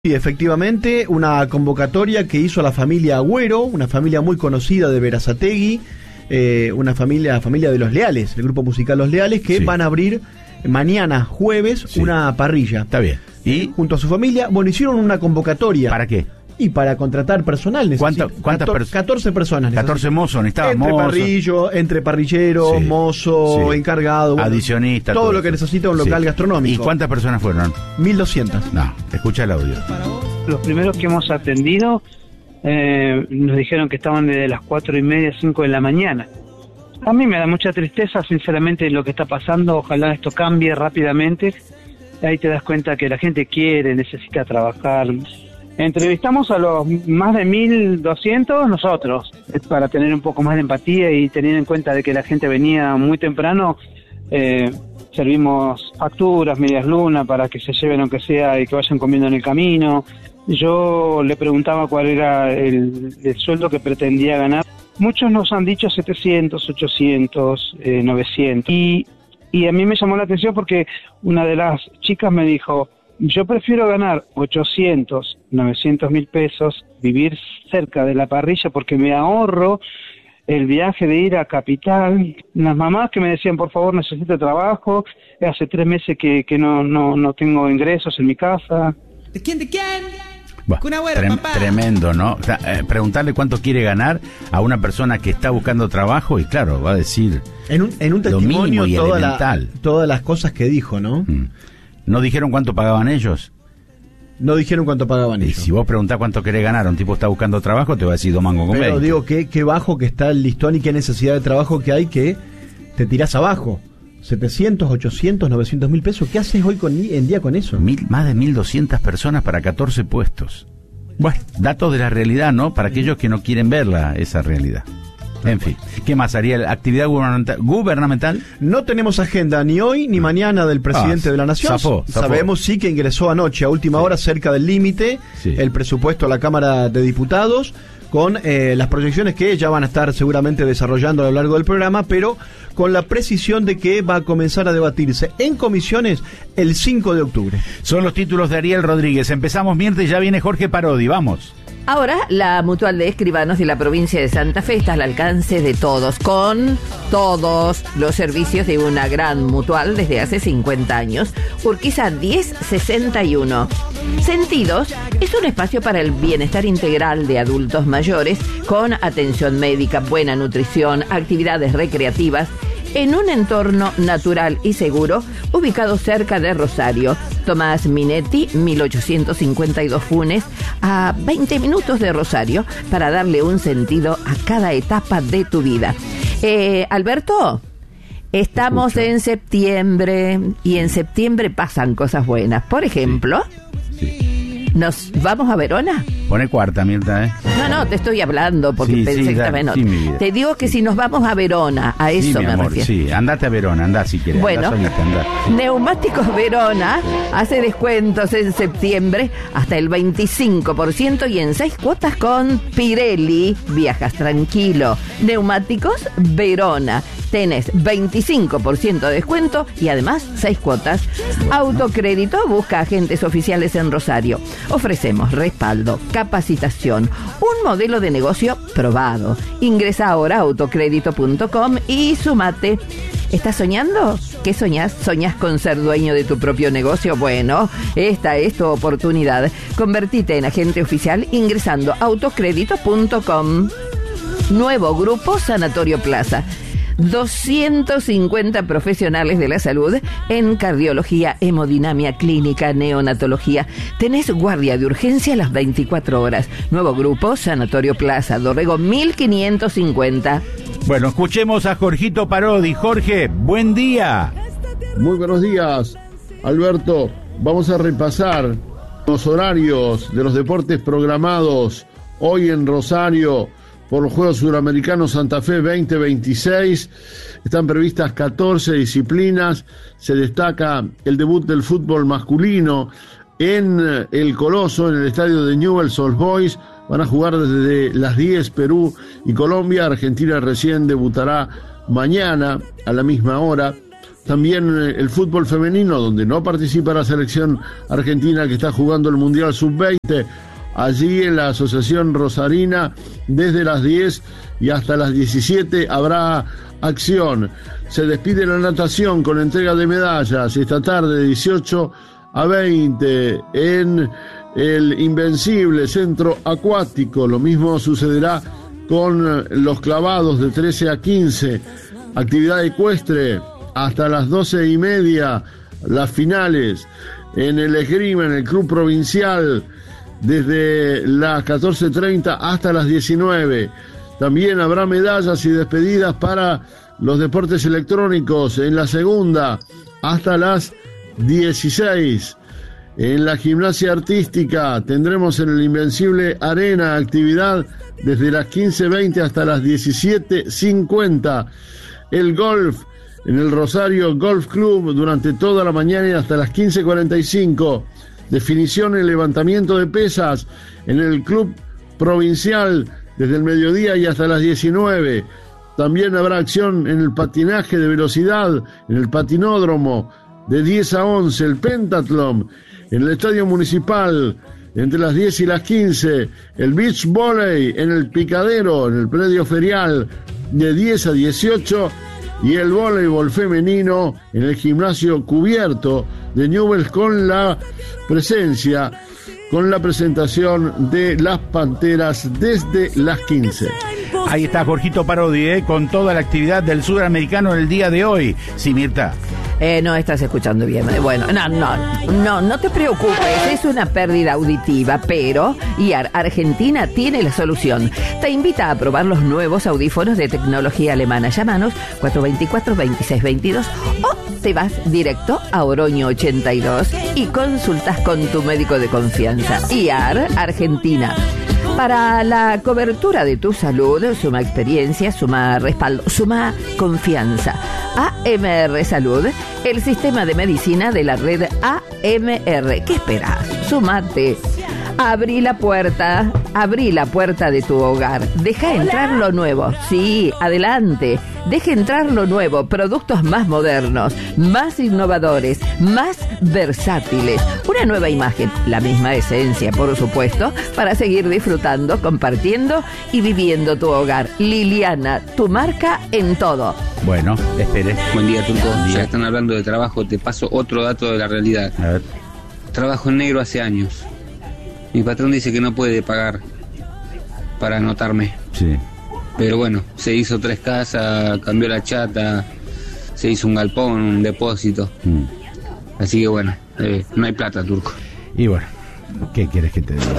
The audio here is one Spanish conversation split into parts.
Sí, efectivamente, una convocatoria que hizo la familia Agüero, una familia muy conocida de Berazategui, una familia de Los Leales, el grupo musical Los Leales, que van a abrir mañana, jueves, una parrilla. Está bien. ¿Y? Junto a su familia, hicieron una convocatoria. ¿Para qué? Y para contratar personal. ¿Cuántas 14 personas. 14 mozos, necesitaba entre parrilleros, mozo, encargado. Adicionista. Todo lo que necesita un local gastronómico. ¿Y cuántas personas fueron? 1.200. No, escucha el audio. Los primeros que hemos atendido nos dijeron que estaban desde las 4:30, 5 de la mañana. A mí me da mucha tristeza, sinceramente, lo que está pasando. Ojalá esto cambie rápidamente. Ahí te das cuenta que la gente quiere, necesita trabajar. Entrevistamos a los más de 1.200 nosotros, para tener un poco más de empatía y tener en cuenta de que la gente venía muy temprano. Servimos facturas, medias lunas, para que se lleven aunque sea y que vayan comiendo en el camino. Yo le preguntaba cuál era el sueldo que pretendía ganar. Muchos nos han dicho 700, 800, 900. Y a mí me llamó la atención porque una de las chicas me dijo: yo prefiero ganar 800, 900 mil pesos, vivir cerca de la parrilla porque me ahorro el viaje de ir a Capital. Las mamás que me decían, por favor, necesito trabajo, hace 3 meses que no tengo ingresos en mi casa. ¿De quién? Bueno, tremendo, ¿no? O sea, preguntarle cuánto quiere ganar a una persona que está buscando trabajo y claro, va a decir en un testimonio elemental. Todas las cosas que dijo, ¿no? ¿No dijeron cuánto pagaban ellos? No dijeron cuánto pagaban ellos. Y si vos preguntás cuánto querés ganar, un tipo está buscando trabajo, te va a decir 2 mangos con 20. Pero digo, qué bajo que está el listón y qué necesidad de trabajo que hay que te tirás abajo. 700, 800, 900 mil pesos. ¿Qué haces hoy en día con eso? Más de 1.200 personas para 14 puestos. Bueno, datos de la realidad, ¿no? Para aquellos que no quieren verla, esa realidad. En fin, ¿qué más haría? ¿Actividad gubernamental? No tenemos agenda ni hoy ni mañana del presidente de la Nación. Zafó. Sabemos sí que ingresó anoche a última hora, cerca del límite, el presupuesto a la Cámara de Diputados, con las proyecciones que ya van a estar seguramente desarrollando a lo largo del programa, pero con la precisión de que va a comenzar a debatirse en comisiones el 5 de octubre. Son los títulos de Ariel Rodríguez. Empezamos mientras ya viene Jorge Parodi. Vamos. Ahora, la Mutual de Escribanos de la provincia de Santa Fe está al alcance de todos, con todos los servicios de una gran mutual desde hace 50 años. Urquiza 1061. Sentidos es un espacio para el bienestar integral de adultos mayores, con atención médica, buena nutrición, actividades recreativas, en un entorno natural y seguro, ubicado cerca de Rosario. Tomás Minetti, 1852 Funes, a 20 minutos de Rosario, para darle un sentido a cada etapa de tu vida. Alberto, estamos en septiembre, y en septiembre pasan cosas buenas. Por ejemplo, ¿nos vamos a Verona? Pone cuarta, Mirta, No, te estoy hablando porque pensé que estaba en otra. Te digo que si nos vamos a Verona, a eso me refiero. Sí, andate a Verona, andá si quieres. Bueno, andá. Neumáticos Verona hace descuentos en septiembre hasta el 25% y en 6 cuotas con Pirelli. Viajas tranquilo. Neumáticos Verona. Tenés 25% de descuento y además 6 cuotas. Autocrédito busca agentes oficiales en Rosario. Ofrecemos respaldo, capacitación, un modelo de negocio probado. Ingresa ahora a autocrédito.com y sumate. ¿Estás soñando? ¿Qué soñás? ¿Soñás con ser dueño de tu propio negocio? Bueno, esta es tu oportunidad. Convertite en agente oficial ingresando a autocrédito.com. Nuevo grupo Sanatorio Plaza. 250 profesionales de la salud en cardiología, hemodinamia clínica, neonatología. Tenés guardia de urgencia a las 24 horas. Nuevo grupo Sanatorio Plaza, Dorrego 1550. Bueno, escuchemos a Jorgito Parodi. Jorge, buen día. Muy buenos días, Alberto. Vamos a repasar los horarios de los deportes programados hoy en Rosario por los Juegos Suramericanos Santa Fe 2026. Están previstas 14 disciplinas. Se destaca el debut del fútbol masculino en el Coloso, en el estadio de Newell's Old Boys. Van a jugar desde las 10 Perú y Colombia. Argentina recién debutará mañana a la misma hora. También el fútbol femenino, donde no participa la selección argentina que está jugando el Mundial Sub-20. Allí en la Asociación Rosarina, desde las 10 y hasta las 17 habrá acción. Se despide la natación con entrega de medallas esta tarde de 18 a 20 en el Invencible Centro Acuático. Lo mismo sucederá con los clavados de 13 a 15. Actividad ecuestre hasta las 12:30, las finales en el esgrima, en el Club Provincial, desde las 14:30 hasta las 19. También habrá medallas y despedidas para los deportes electrónicos en la segunda hasta las 16. En la gimnasia artística tendremos en el Invencible Arena actividad desde las 15:20 hasta las 17:50. El golf en el Rosario Golf Club durante toda la mañana y hasta las 15:45. Definición en levantamiento de pesas en el Club Provincial desde el mediodía y hasta las 19. También habrá acción en el patinaje de velocidad, en el patinódromo, de 10 a 11, el pentatlón, en el Estadio Municipal, entre las 10 y las 15, el beach volley en el Picadero, en el predio ferial, de 10 a 18, y el voleibol femenino en el gimnasio cubierto de Newell's con la presentación de las Panteras desde las 15. Ahí está Jorgito Parodi, con toda la actividad del sudamericano el día de hoy. Sí, Mirta. No estás escuchando bien. Bueno, no te preocupes, es una pérdida auditiva, pero IAR Argentina tiene la solución. Te invita a probar los nuevos audífonos de tecnología alemana. Llámanos 424-2622 o te vas directo a Oroño 82 y consultas con tu médico de confianza. IAR Argentina. Para la cobertura de tu salud, suma experiencia, suma respaldo, suma confianza. AMR Salud, el sistema de medicina de la red AMR. ¿Qué esperas? Sumate. Abrí la puerta de tu hogar. Deja entrar lo nuevo. Sí, adelante. Deja entrar lo nuevo. Productos más modernos, más innovadores, más versátiles. Una nueva imagen, la misma esencia, por supuesto, para seguir disfrutando, compartiendo y viviendo tu hogar. Liliana, tu marca en todo. Bueno, espere. Buen día, Turco. Ya están hablando de trabajo, te paso otro dato de la realidad. A ver. Trabajo en negro hace años. Mi patrón dice que no puede pagar para anotarme. Sí. Pero bueno, se hizo 3 casas, cambió la chata, se hizo un galpón, un depósito. Así que bueno, no hay plata, Turco. Y bueno, ¿qué quieres que te diga?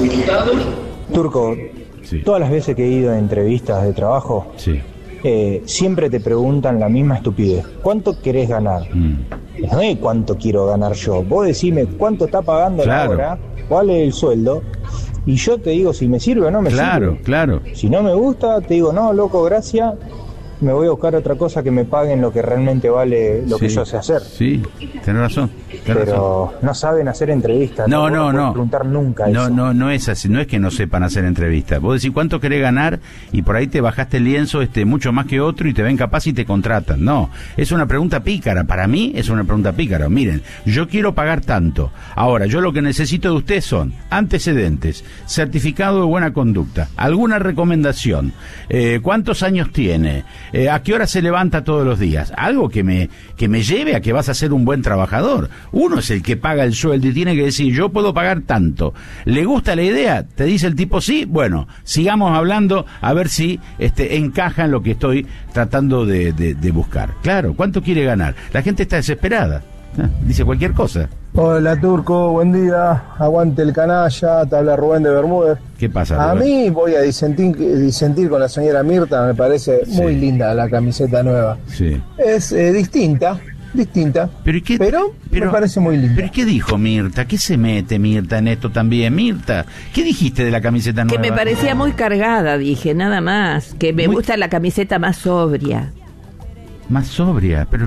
Turco, sí. Todas las veces que he ido a entrevistas de trabajo, sí. Siempre te preguntan la misma estupidez. ¿Cuánto querés ganar? No es cuánto quiero ganar yo. Vos decime cuánto está pagando la hora, cuál es el sueldo, y yo te digo si me sirve o no me sirve. Claro. Si no me gusta, te digo, no, loco, gracias, me voy a buscar otra cosa que me paguen lo que realmente vale lo que yo sé hacer. Sí, tenés razón. Pero no saben hacer entrevistas. No. Preguntar nunca eso. No es así. No es que no sepan hacer entrevistas. Vos decís cuánto querés ganar y por ahí te bajaste el lienzo mucho más que otro y te ven capaz y te contratan. No, es una pregunta pícara. Para mí es una pregunta pícara. Miren, yo quiero pagar tanto. Ahora, yo lo que necesito de ustedes son antecedentes, certificado de buena conducta, alguna recomendación, cuántos años tiene, a qué hora se levanta todos los días. Algo que me lleve a que vas a ser un buen trabajador. Uno es el que paga el sueldo y tiene que decir, yo puedo pagar tanto. ¿Le gusta la idea? Te dice el tipo sí. Bueno, sigamos hablando a ver si encaja en lo que estoy tratando de buscar. Claro, ¿cuánto quiere ganar? La gente está desesperada. Dice cualquier cosa. Hola, Turco, buen día. Aguante el canalla, te habla Rubén de Bermúdez. ¿Qué pasa, A Rubén? mí voy a disentir con la señora Mirta, me parece muy linda la camiseta nueva. Sí. Es distinta, pero me parece muy linda. ¿Pero qué dijo Mirta? ¿Qué se mete Mirta en esto también? Mirta, ¿qué dijiste de la camiseta nueva? Que me parecía muy cargada, dije, nada más. Que me gusta la camiseta más sobria. Más sobria, pero...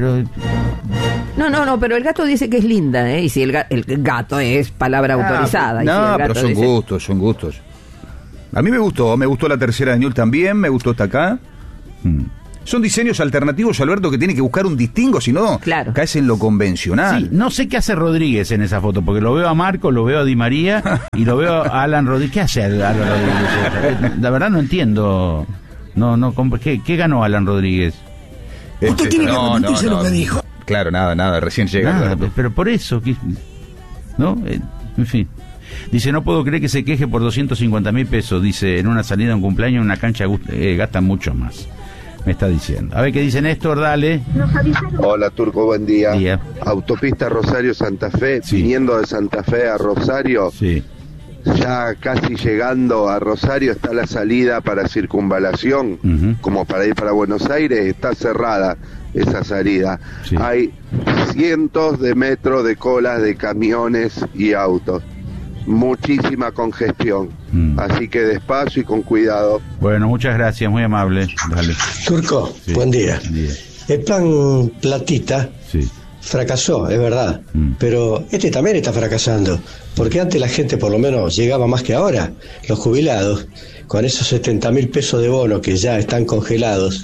No, pero el gato dice que es linda, ¿eh? Y si el gato es palabra autorizada. No, si pero son gustos. A mí me gustó la tercera de Newell's también, me gustó hasta acá. Son diseños alternativos, Alberto, que tiene que buscar un distingo, si no, caes en lo convencional. Sí, no sé qué hace Rodríguez en esa foto, porque lo veo a Marco, lo veo a Di María y lo veo a Alan Rodríguez. ¿Qué hace Alan Rodríguez? La verdad no entiendo. ¿Qué ganó Alan Rodríguez? Usted tiene que repetirse lo que dijo. Claro, nada, recién llega. Pero por eso, ¿no? En fin. Dice, no puedo creer que se queje por 250.000 pesos. Dice, en una salida a un cumpleaños, en una cancha gastan mucho más. Me está diciendo. A ver qué dice Néstor, dale. Hola, Turco, buen día. Autopista Rosario-Santa Fe, viniendo de Santa Fe a Rosario. Sí. Ya casi llegando a Rosario está la salida para circunvalación, como para ir para Buenos Aires, está cerrada esa salida. Sí. Hay cientos de metros de colas de camiones y autos. Muchísima congestión, así que despacio y con cuidado. Bueno, muchas gracias, muy amable. Dale. Turco, buen día. El plan Platita fracasó, es verdad, pero este también está fracasando, porque antes la gente por lo menos llegaba más que ahora. Los jubilados, con esos 70.000 pesos de bono que ya están congelados,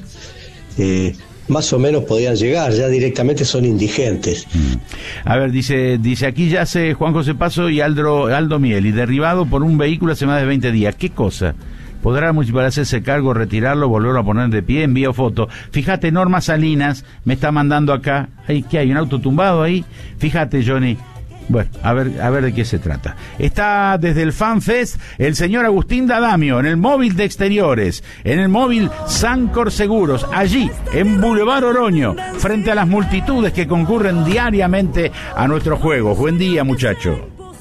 más o menos podían llegar, ya directamente son indigentes. A ver, dice aquí yace Juan José Paso y Aldo Miel, y derribado por un vehículo hace más de 20 días. ¿Qué cosa? ¿Podrá la municipalidad hacerse cargo, retirarlo, volverlo a poner de pie? Envío foto. Fíjate, Norma Salinas me está mandando acá. ¿Qué hay? ¿Un auto tumbado ahí? Fíjate, Johnny. Bueno, a ver de qué se trata. Está desde el FanFest el señor Agustín D'Adamio, en el móvil de exteriores, en el móvil Sancor Seguros, allí, en Boulevard Oroño, frente a las multitudes que concurren diariamente a nuestros juegos. Buen día, muchacho.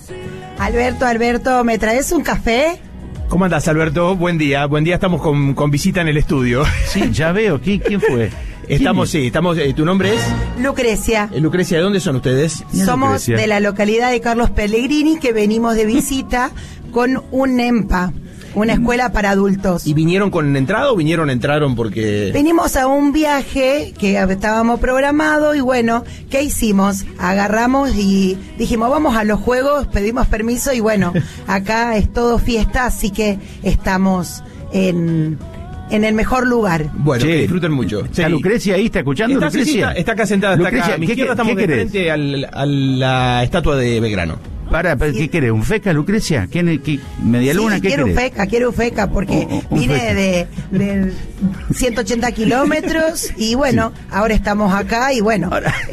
Alberto, ¿me traes un café? ¿Cómo andás, Alberto? Buen día, estamos con visita en el estudio. Sí, ya veo, ¿quién fue? Estamos, ¿tu nombre es? Lucrecia. Lucrecia, ¿de dónde son ustedes? Somos de la localidad de Carlos Pellegrini, que venimos de visita con un EMPA, una escuela para adultos. ¿Y vinieron con entrada o entraron porque...? Venimos a un viaje que estábamos programados y bueno, ¿qué hicimos? Agarramos y dijimos, vamos a los juegos, pedimos permiso y bueno, acá es todo fiesta, así que estamos en el mejor lugar. Bueno, que disfruten mucho. ¿Está Lucrecia ahí? ¿Está escuchando, Lucrecia? Está acá sentada, Lucrecia, está acá. A mi izquierda estamos de frente a la estatua de Belgrano. ¿Qué querés? ¿Un feca, Lucrecia? ¿Qué media luna? ¿Qué quiero querés? Quiero un feca, porque vine de 180 kilómetros y bueno, ahora estamos acá y bueno,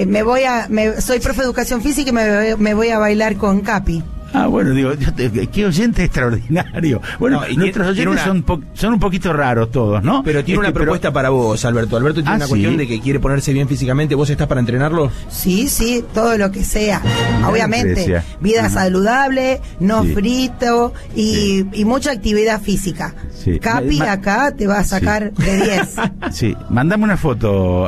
soy profe de educación física y me voy a bailar con Capi. Ah, bueno, digo, qué oyente extraordinario. Bueno, nuestros oyentes son un poquito raros todos, ¿no? Pero tiene una propuesta para vos, Alberto. Alberto tiene una cuestión de que quiere ponerse bien físicamente. ¿Vos estás para entrenarlo? Sí, todo lo que sea. Obviamente, vida saludable, no frito y mucha actividad física. Sí. Capi acá te va a sacar de 10. Sí, mandame una foto,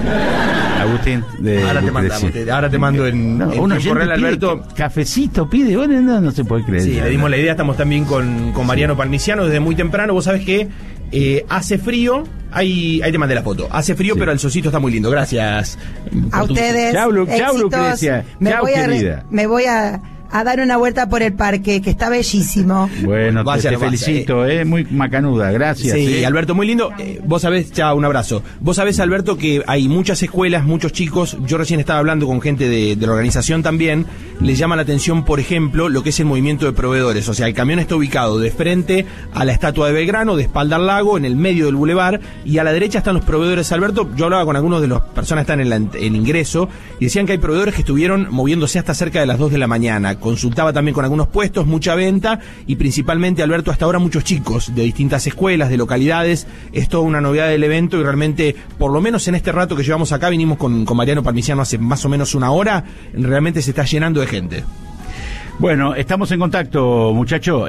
Agustín. Ahora te mando en correo, Alberto. Cafecito pide, bueno, no se puede creer. Sí, le dimos la idea, estamos también con Mariano Palmiciano desde muy temprano. Vos sabés que hace frío, ahí te mandé la foto. Hace frío, pero el solcito está muy lindo. Gracias. A ustedes. Chau, Lucrecia. Chau, querida. Me voy a dar una vuelta por el parque, que está bellísimo. Bueno, te felicito, muy macanuda, gracias. Sí, Alberto, muy lindo. Vos sabés, un abrazo. Vos sabés, Alberto, que hay muchas escuelas, muchos chicos, yo recién estaba hablando con gente de la organización también, les llama la atención, por ejemplo, lo que es el movimiento de proveedores. O sea, el camión está ubicado de frente a la estatua de Belgrano, de espalda al lago, en el medio del bulevar, y a la derecha están los proveedores, Alberto. Yo hablaba con algunos de las personas que están en el ingreso, y decían que hay proveedores que estuvieron moviéndose hasta cerca de las 2 de la mañana. Consultaba también con algunos puestos, mucha venta y principalmente, Alberto, hasta ahora muchos chicos de distintas escuelas, de localidades. Es toda una novedad del evento y realmente, por lo menos en este rato que llevamos acá, vinimos con Mariano Palmiciano hace más o menos una hora, realmente se está llenando de gente. Bueno, estamos en contacto, muchacho.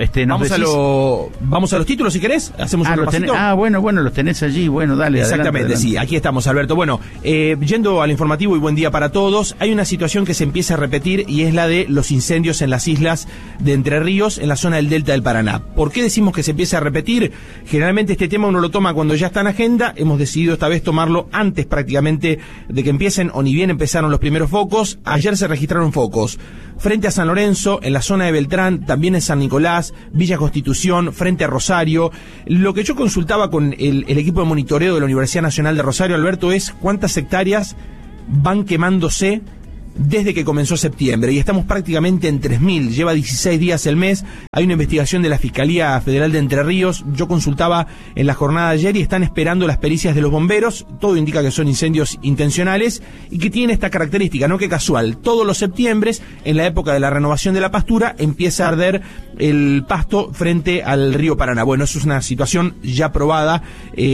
Vamos a los títulos, si querés. Hacemos un repasito. Bueno, los tenés allí. Bueno, dale. Exactamente, adelante. Sí. Aquí estamos, Alberto. Bueno, yendo al informativo y buen día para todos. Hay una situación que se empieza a repetir y es la de los incendios en las islas de Entre Ríos, en la zona del Delta del Paraná. ¿Por qué decimos que se empieza a repetir? Generalmente este tema uno lo toma cuando ya está en agenda. Hemos decidido esta vez tomarlo antes prácticamente de que empiecen, o ni bien empezaron los primeros focos. Ayer se registraron focos frente a San Lorenzo, Alberto, en la zona de Beltrán, también en San Nicolás, Villa Constitución, frente a Rosario. Lo que yo consultaba con el equipo de monitoreo de la Universidad Nacional de Rosario, Alberto, es cuántas hectáreas van quemándose desde que comenzó septiembre, y estamos prácticamente en 3.000, lleva 16 días el mes. Hay una investigación de la Fiscalía Federal de Entre Ríos, yo consultaba en la jornada de ayer y están esperando las pericias de los bomberos. Todo indica que son incendios intencionales y que tienen esta característica, no que casual, todos los septiembres, en la época de la renovación de la pastura, empieza a arder el pasto frente al río Paraná. Bueno, eso es una situación ya probada,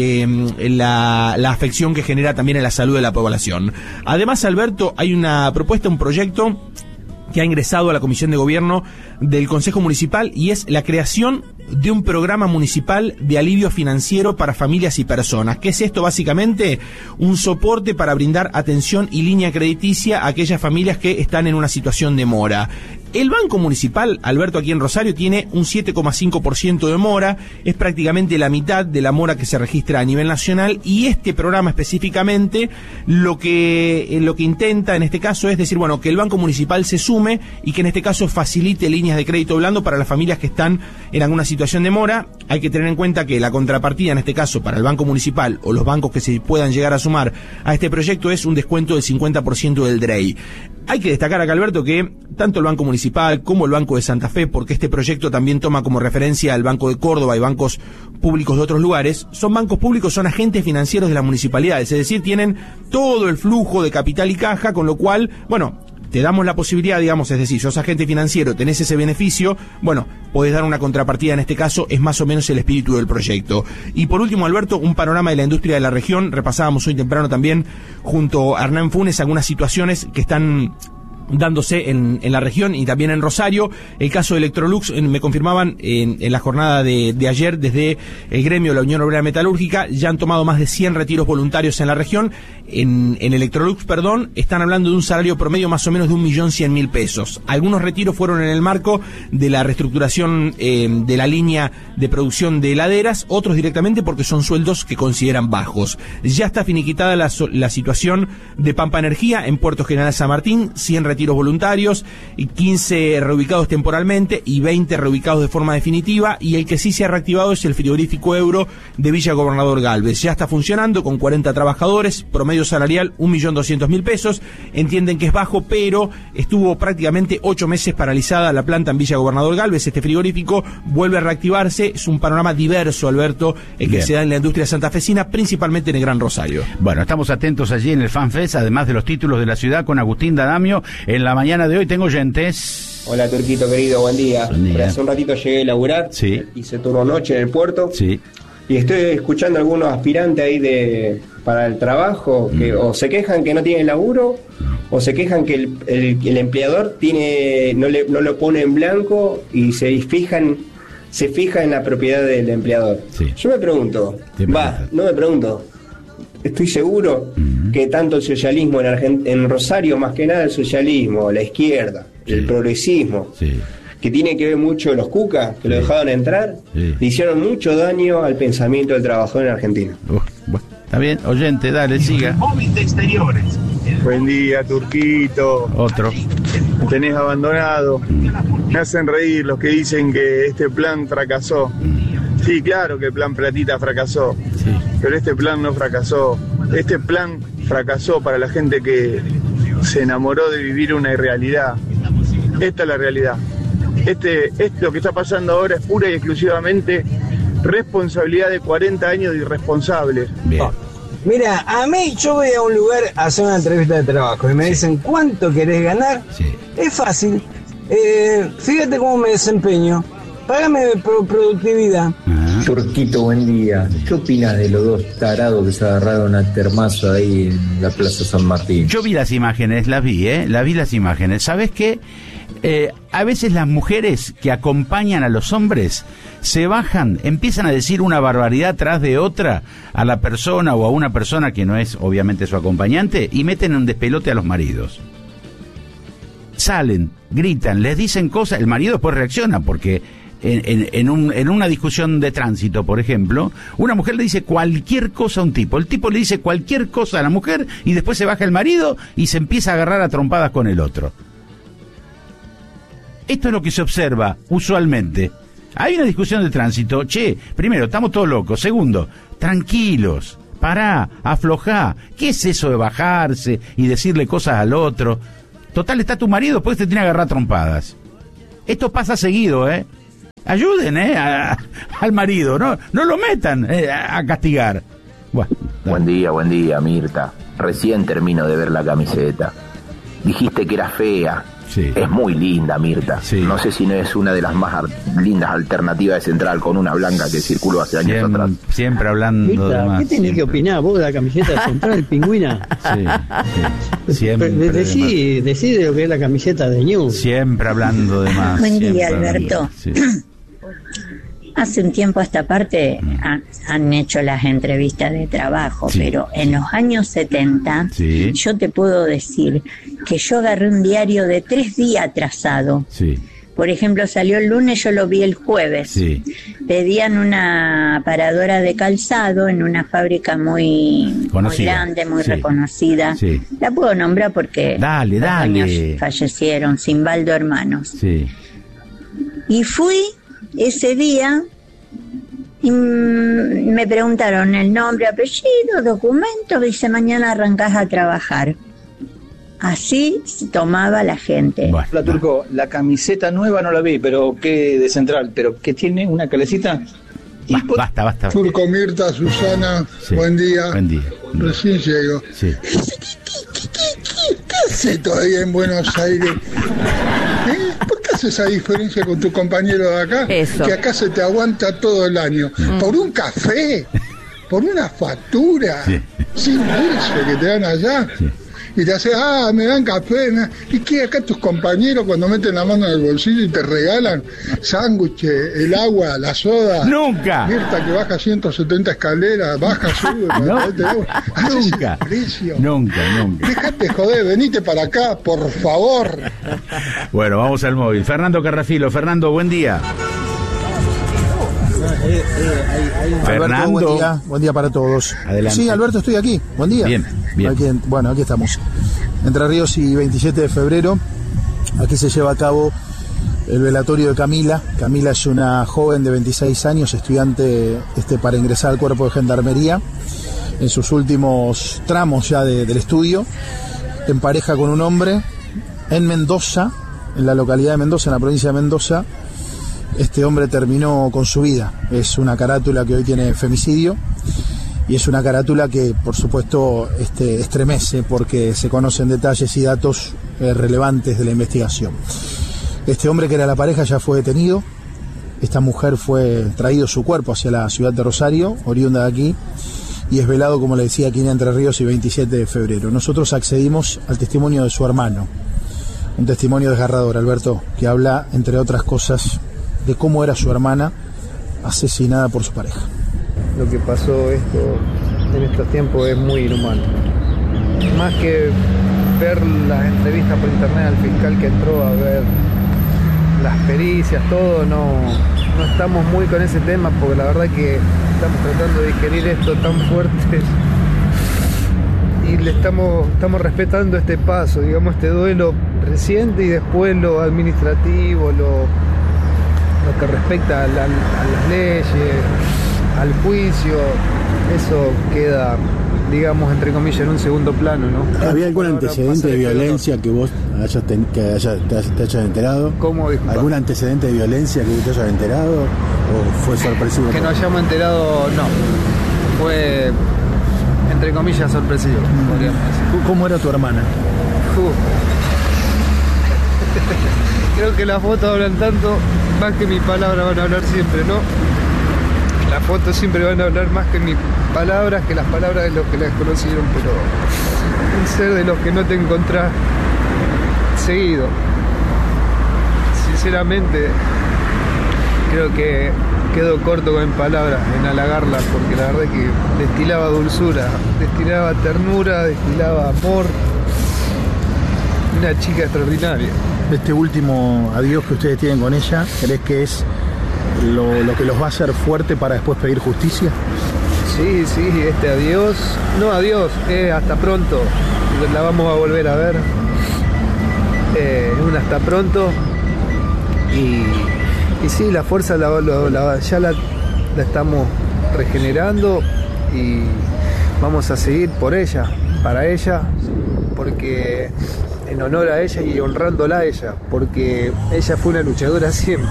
la afección que genera también en la salud de la población. Además, Alberto, hay una propuesta, un proyecto que ha ingresado a la Comisión de Gobierno del Consejo Municipal, y es la creación de un programa municipal de alivio financiero para familias y personas. ¿Qué es esto? Básicamente, un soporte para brindar atención y línea crediticia a aquellas familias que están en una situación de mora. El Banco Municipal, Alberto, aquí en Rosario, tiene un 7,5% de mora, es prácticamente la mitad de la mora que se registra a nivel nacional, y este programa específicamente lo que intenta en este caso es decir, bueno, que el Banco Municipal se sume y que en este caso facilite líneas de crédito blando para las familias que están en alguna situación de mora. Hay que tener en cuenta que la contrapartida en este caso para el Banco Municipal o los bancos que se puedan llegar a sumar a este proyecto es un descuento del 50% del DREI. Hay que destacar acá, Alberto, que tanto el Banco Municipal como el Banco de Santa Fe, porque este proyecto también toma como referencia al Banco de Córdoba y bancos públicos de otros lugares, son bancos públicos, son agentes financieros de las municipalidades, es decir, tienen todo el flujo de capital y caja, con lo cual, bueno, te damos la posibilidad, digamos, es decir, sos agente financiero, tenés ese beneficio, bueno, podés dar una contrapartida, en este caso es más o menos el espíritu del proyecto. Y por último, Alberto, un panorama de la industria de la región. Repasábamos hoy temprano también junto a Hernán Funes algunas situaciones que están dándose en la región y también en Rosario. El caso de Electrolux, me confirmaban en la jornada de ayer desde el gremio de la Unión Obrera Metalúrgica, ya han tomado más de 100 retiros voluntarios en la región. En Electrolux, están hablando de un salario promedio más o menos de 1.100.000 pesos. Algunos retiros fueron en el marco de la reestructuración de la línea de producción de heladeras, otros directamente porque son sueldos que consideran bajos. Ya está finiquitada la situación de Pampa Energía en Puerto General San Martín, 100 retiros voluntarios, y 15 reubicados temporalmente y 20 reubicados de forma definitiva, y el que sí se ha reactivado es el frigorífico Euro de Villa Gobernador Galvez. Ya está funcionando con 40 trabajadores, promedio salarial 1.200.000 pesos. Entienden que es bajo, pero estuvo prácticamente 8 meses paralizada la planta en Villa Gobernador Galvez. Este frigorífico vuelve a reactivarse. Es un panorama diverso, Alberto, el que se da en la industria santafesina, principalmente en el Gran Rosario. Bueno, estamos atentos allí en el FanFest, además de los títulos de la ciudad, con Agustín D'Adamio. En la mañana de hoy tengo oyentes. Hola, Turquito querido, buen día. Hace un ratito llegué a laburar, hice turno noche en el puerto, y estoy escuchando a algunos aspirantes ahí para el trabajo que o se quejan que no tienen laburo, o se quejan que el empleador no lo pone en blanco y se fija en la propiedad del empleador. Yo me pregunto, estoy seguro que tanto el socialismo en Rosario, más que nada el socialismo, la izquierda, el progresismo, que tiene que ver mucho los cucas, que lo dejaron entrar, le hicieron mucho daño al pensamiento del trabajador en Argentina. Bueno, está bien, oyente, dale, siga. Buen día, Turquito. Otro. Me tenés abandonado. Me hacen reír los que dicen que este plan fracasó. Sí, claro que el plan Platita fracasó, pero este plan no fracasó. Este plan fracasó para la gente que se enamoró de vivir una irrealidad. Esta es la realidad. Lo que está pasando ahora es pura y exclusivamente responsabilidad de 40 años de irresponsables. Mira, a mí yo voy a un lugar a hacer una entrevista de trabajo y me dicen, ¿cuánto querés ganar? Es fácil. Fíjate cómo me desempeño. Págame por productividad. Turquito, buen día. ¿Qué opinas de los dos tarados que se agarraron a termazo ahí en la Plaza San Martín? Yo vi las imágenes, las vi las imágenes. ¿Sabes qué? A veces las mujeres que acompañan a los hombres se bajan, empiezan a decir una barbaridad tras de otra a la persona o a una persona que no es obviamente su acompañante, y meten un despelote a los maridos. Salen, gritan, les dicen cosas, el marido después reacciona porque en una discusión de tránsito, por ejemplo, una mujer le dice cualquier cosa a un tipo, el tipo le dice cualquier cosa a la mujer y después se baja el marido y se empieza a agarrar a trompadas con el otro. Esto es lo que se observa usualmente. Hay una discusión de tránsito. Primero, estamos todos locos. Segundo, tranquilos. Pará, aflojá. ¿Qué es eso de bajarse y decirle cosas al otro? Total, está tu marido, después te tiene que agarrar trompadas. Esto pasa seguido, Ayuden, al marido, no lo metan a castigar. Bueno, buen día, Mirta. Recién termino de ver la camiseta. Dijiste que era fea. Sí. Es muy linda, Mirta. Sí. No sé si no es una de las más lindas alternativas de Central, con una blanca que circuló hace años atrás. Siempre hablando Mirta, de más. ¿qué tenés que opinar vos de la camiseta de Central, Pingüina? Sí. Siempre. Decí de lo que es la camiseta de New. Siempre hablando de más. Buen día, Alberto. Sí. Hace un tiempo a esta parte han hecho las entrevistas de trabajo, pero en los años 70 yo te puedo decir que yo agarré un diario de 3 días atrasado. Por ejemplo, salió el lunes, yo lo vi el jueves. Pedían una aparadora de calzado en una fábrica muy grande, muy reconocida. La puedo nombrar porque años fallecieron, Simbaldo Hermanos. Y fui ese día y me preguntaron el nombre, apellido, documento, dice mañana arrancás a trabajar. Así se tomaba la gente. Hola, Turco, la camiseta nueva no la vi, pero que de Central, pero que tiene una calecita. Basta. Turco, Mirta, Susana, buen día. Recién llego. ¿Qué hace todavía en Buenos Aires? ¿Por qué haces esa diferencia con tu compañero de acá? Que acá se te aguanta todo el año. ¿Por un café? ¿Por una factura? Sin dulce que te dan allá. Y te hace, me dan café. ¿Y qué? Acá tus compañeros cuando meten la mano en el bolsillo y te regalan sándwiches, el agua, la soda. ¡Nunca! Mirta que baja 170 escaleras, baja, sube. Nunca. Déjate joder, venite para acá, por favor. Bueno, vamos al móvil. Fernando Carrafilo. Fernando, buen día. Fernando, buen día para todos. Adelante. Sí, Alberto, estoy aquí. Buen día. Bien. Aquí estamos. Entre Ríos y 27 de febrero. Aquí se lleva a cabo el velatorio de Camila. Camila es una joven de 26 años, estudiante para ingresar al cuerpo de gendarmería. En sus últimos tramos ya del estudio, en pareja con un hombre en Mendoza, en la localidad de Mendoza, en la provincia de Mendoza. Este hombre terminó con su vida. Es una carátula que hoy tiene femicidio y es una carátula que, por supuesto, estremece porque se conocen detalles y datos relevantes de la investigación. Este hombre, que era la pareja, ya fue detenido. Esta mujer fue traído su cuerpo hacia la ciudad de Rosario, oriunda de aquí, y es velado, como le decía, aquí en Entre Ríos y 27 de febrero. Nosotros accedimos al testimonio de su hermano, un testimonio desgarrador, Alberto, que habla, entre otras cosas, de cómo era su hermana asesinada por su pareja. Lo que pasó en estos tiempos es muy inhumano. Más que ver las entrevistas por internet al fiscal que entró a ver las pericias, todo, no estamos muy con ese tema, porque la verdad que estamos tratando de digerir esto tan fuerte y le estamos respetando este paso, digamos, este duelo reciente y después lo administrativo, lo que respecta a las leyes, al juicio, eso queda, digamos, entre comillas, en un segundo plano, ¿no? ¿Había algún antecedente de violencia que vos te hayas enterado? ¿Cómo? Disculpa. ¿Algún antecedente de violencia que te hayas enterado? ¿O fue sorpresivo? Que nos hayamos enterado, no. Fue, entre comillas, sorpresivo, podríamos decir. ¿Cómo era tu hermana? Creo que las fotos hablan tanto, más que mis palabras van a hablar siempre, ¿no? Las fotos siempre van a hablar más que mis palabras, que las palabras de los que las conocieron, pero un ser de los que no te encontrás seguido. Sinceramente, creo que quedo corto con palabras en halagarla, porque la verdad es que destilaba dulzura, destilaba ternura, destilaba amor. Una chica extraordinaria. Este último adiós que ustedes tienen con ella, ¿crees que es lo que los va a hacer fuerte para después pedir justicia? Sí, este adiós, no adiós, hasta pronto, la vamos a volver a ver, un hasta pronto, Y sí, la fuerza ya la estamos regenerando y vamos a seguir por ella, para ella, porque en honor a ella y honrándola a ella, porque ella fue una luchadora siempre.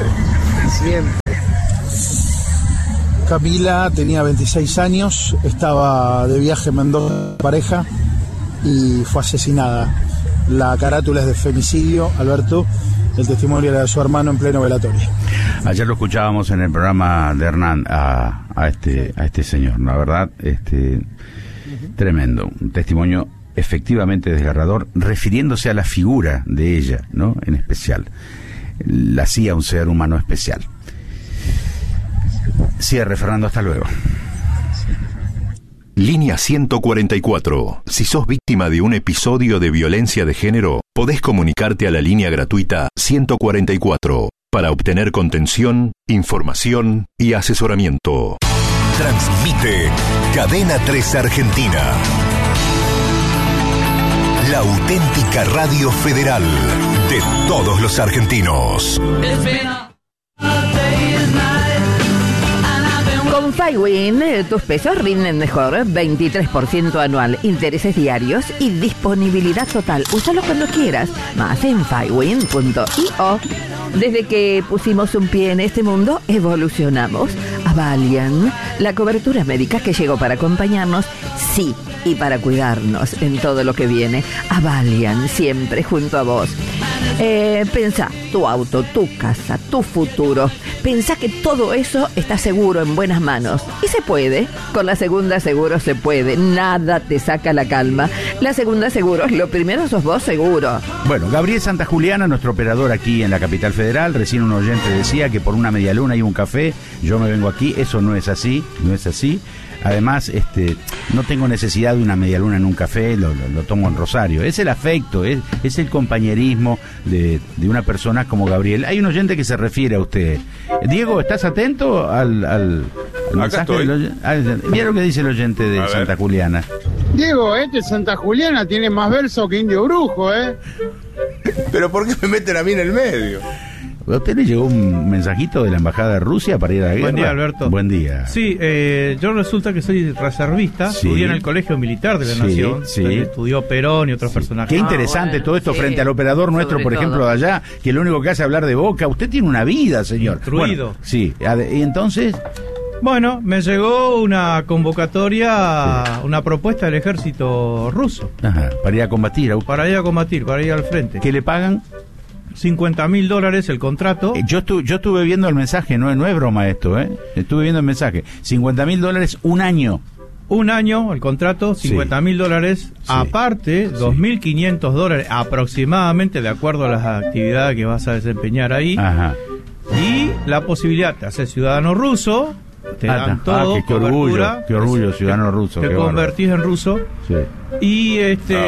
Camila tenía 26 años, estaba de viaje en Mendoza, pareja, y fue asesinada. La carátula es de femicidio, Alberto. El testimonio era de su hermano en pleno velatorio. Ayer lo escuchábamos en el programa de Hernán a este señor, la verdad, tremendo, un testimonio efectivamente desgarrador, refiriéndose a la figura de ella, ¿no? En especial, la hacía un ser humano especial. Cierre, Fernando, hasta luego. Línea 144. Si sos víctima de un episodio de violencia de género, podés comunicarte a la línea gratuita 144 para obtener contención, información y asesoramiento. Transmite Cadena 3 Argentina. La auténtica radio federal de todos los argentinos. Con FiWin, tus pesos rinden mejor, 23% anual, intereses diarios y disponibilidad total. Úsalo cuando quieras, más en FiWin.io. Desde que pusimos un pie en este mundo, evolucionamos. Avalian, la cobertura médica que llegó para acompañarnos, sí, y para cuidarnos en todo lo que viene. Avalian, siempre junto a vos. Pensá, tu auto, tu casa, tu futuro. Pensá que todo eso está seguro, en buenas manos. Y se puede. Con la Segunda Seguros se puede. Nada te saca la calma. La Segunda Seguros, lo primero sos vos seguro. Bueno, Gabriel Santa Juliana, nuestro operador aquí en la capital federal. Recién un oyente decía que por una medialuna y un café yo me vengo aquí. Eso no es así, no es así. Además, no tengo necesidad de una medialuna en un café, lo tomo en Rosario. Es el afecto, es el compañerismo de una persona como Gabriel. Hay un oyente que se refiere a usted. Diego, ¿estás atento al mensaje del oyente? Mira lo que dice el oyente de Santa Juliana. Diego, Santa Juliana tiene más verso que Indio Brujo, ¿Pero por qué me meten a mí en el medio? ¿A usted le llegó un mensajito de la Embajada de Rusia para ir a la guerra? Buen día, Alberto. Buen día. Sí, yo resulta que soy reservista, estudié en el Colegio Militar de la Nación, donde estudió Perón y otros personajes. Qué interesante todo esto frente al operador nuestro, por ejemplo, de allá, que lo único que hace es hablar de Boca. Usted tiene una vida, señor. Instruido. Bueno, sí, y entonces... Bueno, me llegó una convocatoria, una propuesta del ejército ruso. Ajá, para ir a combatir. Para ir a combatir, para ir al frente. ¿Qué le pagan? $50.000 el contrato. Yo estuve viendo el mensaje, no es broma esto, estuve viendo el mensaje. $50.000 un año. Un año el contrato, $50.000, aparte $2.500 aproximadamente, de acuerdo a las actividades que vas a desempeñar ahí. Ajá. Y la posibilidad de ser ciudadano ruso, te dan todo, qué orgullo, ciudadano ruso. Te convertís en ruso. Sí. Y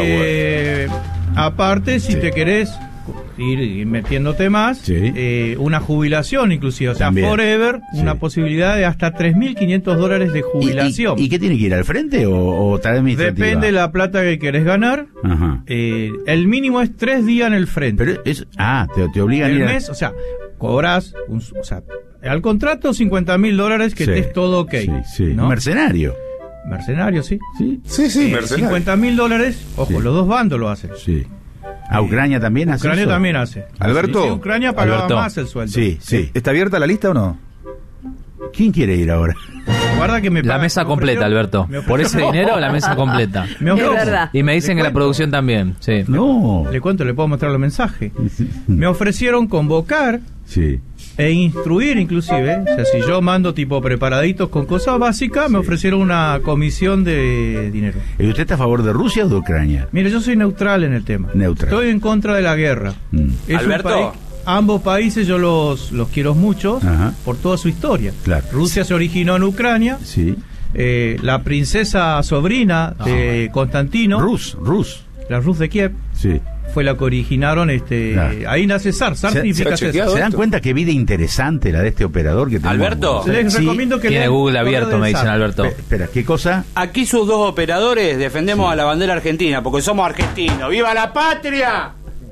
aparte, si te querés ir metiéndote más, una jubilación inclusive, o sea, también, forever, una posibilidad de hasta $3.500 de jubilación. ¿Y qué tiene que ir al frente o tal administrativa? Depende de la plata que querés ganar. Ajá. El mínimo es 3 días en el frente. Pero te obligan a ir mes, o sea, cobras, al contrato $50.000 que te es todo ok. ¿no? Mercenario. Mercenario, sí. Sí, mercenario. $50.000, ojo, los dos bandos lo hacen. Sí. ¿A Ucrania también hace? Ucrania también hace. Alberto. Sí, Ucrania pagaba más el sueldo. Sí. ¿Está abierta la lista o no? ¿Quién quiere ir ahora? Guarda que la mesa completa, Alberto. Por ese dinero, la mesa completa. Es verdad. Y me dicen que la producción también. Sí. No. Le puedo mostrar los mensajes. Me ofrecieron convocar e instruir inclusive. O sea, si yo mando tipo preparaditos con cosas básicas, me ofrecieron una comisión de dinero. ¿Y usted está a favor de Rusia o de Ucrania? Mire, yo soy neutral en el tema. Neutral. Estoy en contra de la guerra. Alberto. Ambos países yo los quiero mucho por toda su historia. Claro. Rusia se originó en Ucrania. Sí. La princesa sobrina de Constantino. La Rus de Kiev. Sí. Fue la que originaron ahí nace SAR significa César. ¿Se dan cuenta qué vida interesante la de este operador que tenemos? Alberto, les recomiendo que tiene Google abierto, me dicen, Alberto. Espera, ¿qué cosa? Aquí sus dos operadores defendemos a la bandera argentina porque somos argentinos. ¡Viva la patria!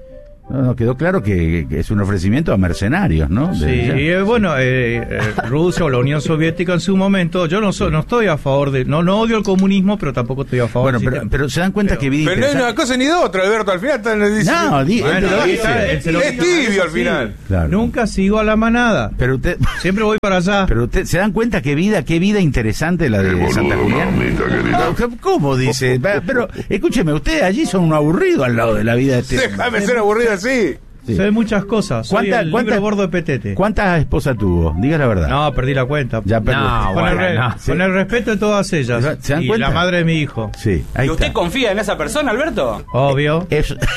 No, quedó claro que es un ofrecimiento a mercenarios, ¿no? Bueno, Rusia o la Unión Soviética en su momento, yo no estoy a favor no odio el comunismo, pero tampoco estoy a favor pero se dan cuenta que vida pero no es una cosa ni de otra, Alberto, al final es tibio al final. Claro. Nunca sigo a la manada, pero usted siempre voy para allá. Pero usted se dan cuenta qué vida interesante la de Santa Juliana. ¿Cómo dice? Pero escúcheme, ustedes allí son un aburrido al lado de la vida de este. Déjame ser aburrido así. Sé muchas cosas. Soy el libro gordo de Petete. ¿Cuántas esposas tuvo? Diga la verdad. No, perdí la cuenta. Ya perdí. Con el respeto de todas ellas. ¿Se dan y cuenta? La madre de mi hijo. Sí. ¿Y usted confía en esa persona, Alberto? Obvio.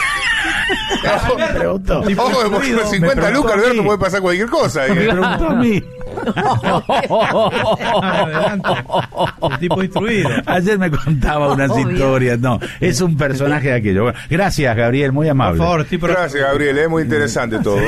Ojo, porque con 50 lucas, Alberto, puede pasar cualquier cosa. Me preguntó a mí. Adelante. El tipo instruido. Ayer me contaba unas historias. No, es un personaje de aquello. Bueno, gracias, Gabriel, muy amable. Por favor, gracias, Gabriel, es muy interesante todo.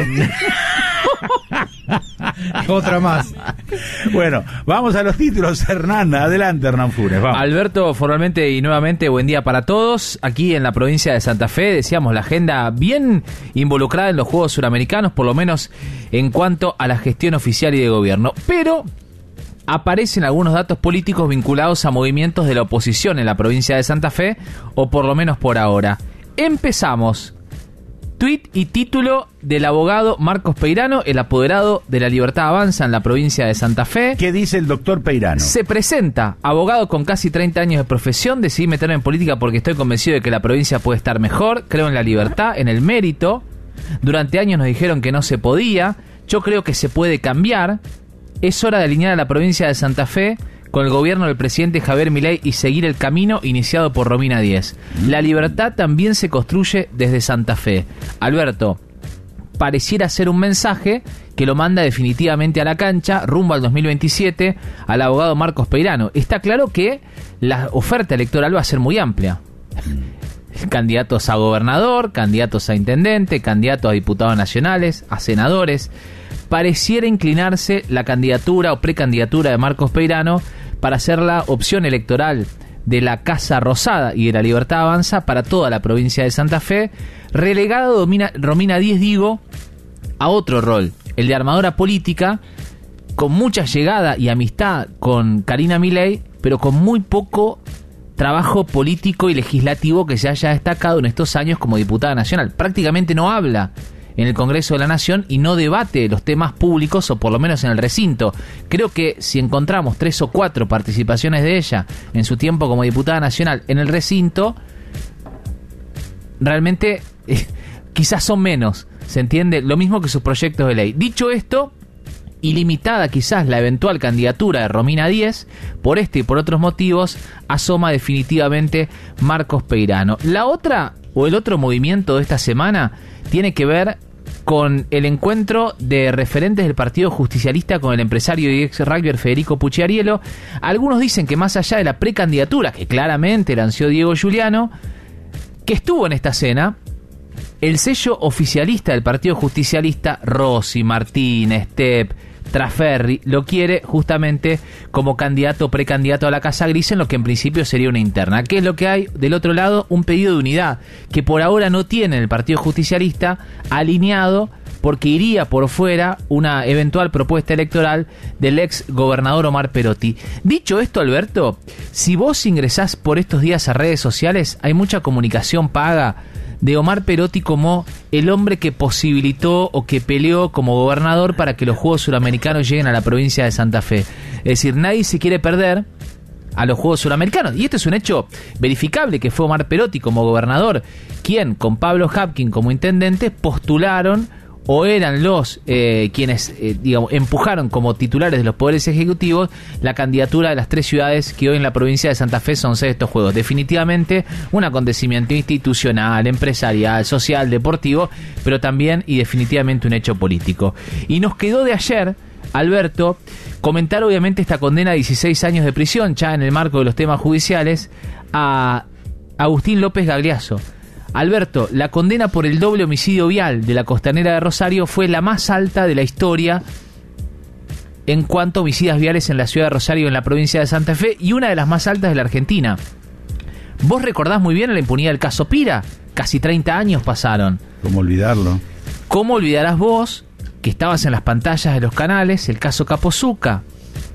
Otra más. Bueno, vamos a los títulos. Hernán, adelante, Hernán Funes, vamos. Alberto, formalmente y nuevamente buen día para todos. Aquí en la provincia de Santa Fe, decíamos, la agenda bien involucrada en los Juegos Suramericanos, por lo menos en cuanto a la gestión oficial y de gobierno. Pero aparecen algunos datos políticos vinculados a movimientos de la oposición en la provincia de Santa Fe, o por lo menos por ahora. Empezamos. Tuit y título del abogado Marcos Peirano, el apoderado de La Libertad Avanza en la provincia de Santa Fe. ¿Qué dice el doctor Peirano? Se presenta, abogado con casi 30 años de profesión, decidí meterme en política porque estoy convencido de que la provincia puede estar mejor, creo en la libertad, en el mérito. Durante años nos dijeron que no se podía, yo creo que se puede cambiar. Es hora de alinear a la provincia de Santa Fe con el gobierno del presidente Javier Milei y seguir el camino iniciado por Romina Díez. La libertad también se construye desde Santa Fe. Alberto, pareciera ser un mensaje que lo manda definitivamente a la cancha, rumbo al 2027, al abogado Marcos Peirano. Está claro que la oferta electoral va a ser muy amplia. Candidatos a gobernador, candidatos a intendente, candidatos a diputados nacionales, a senadores. Pareciera inclinarse la candidatura o precandidatura de Marcos Peirano para ser la opción electoral de la Casa Rosada y de La Libertad Avanza para toda la provincia de Santa Fe, relegado Romina Díez, digo, a otro rol, el de armadora política, con mucha llegada y amistad con Karina Milei, pero con muy poco trabajo político y legislativo que se haya destacado en estos años como diputada nacional. Prácticamente no habla en el Congreso de la Nación y no debate los temas públicos, o por lo menos en el recinto. Creo que si encontramos 3 o 4 participaciones de ella en su tiempo como diputada nacional en el recinto, realmente quizás son menos, ¿se entiende? Lo mismo que sus proyectos de ley. Dicho esto, y limitada quizás la eventual candidatura de Romina Díez, por este y por otros motivos, asoma definitivamente Marcos Peirano. La otra, o el otro movimiento de esta semana, tiene que ver con el encuentro de referentes del Partido Justicialista con el empresario y ex rugbyer Federico Pucciariello. Algunos dicen que más allá de la precandidatura, que claramente lanzó Diego Giuliano, que estuvo en esta cena, el sello oficialista del Partido Justicialista, Rossi, Martín, Stepp, Traferri, lo quiere justamente como candidato o precandidato a la Casa Gris en lo que en principio sería una interna. ¿Qué es lo que hay? Del otro lado, un pedido de unidad que por ahora no tiene el Partido Justicialista alineado, porque iría por fuera una eventual propuesta electoral del ex gobernador Omar Perotti. Dicho esto, Alberto, si vos ingresás por estos días a redes sociales, hay mucha comunicación paga de Omar Perotti como el hombre que posibilitó o que peleó como gobernador para que los Juegos Suramericanos lleguen a la provincia de Santa Fe. Es decir, nadie se quiere perder a los Juegos Suramericanos. Y esto es un hecho verificable, que fue Omar Perotti como gobernador quien, con Pablo Hapkin como intendente, postularon o eran los quienes empujaron como titulares de los poderes ejecutivos la candidatura de las 3 ciudades que hoy en la provincia de Santa Fe son sede de estos Juegos. Definitivamente un acontecimiento institucional, empresarial, social, deportivo, pero también y definitivamente un hecho político. Y nos quedó de ayer, Alberto, comentar obviamente esta condena de 16 años de prisión, ya en el marco de los temas judiciales, a Agustín López Gagliasso. Alberto, la condena por el doble homicidio vial de la Costanera de Rosario fue la más alta de la historia en cuanto a homicidios viales en la ciudad de Rosario, en la provincia de Santa Fe, y una de las más altas de la Argentina. Vos recordás muy bien la impunidad del caso Pira, casi 30 años pasaron. ¿Cómo olvidarlo? ¿Cómo olvidarás vos, que estabas en las pantallas de los canales, el caso Capozuca?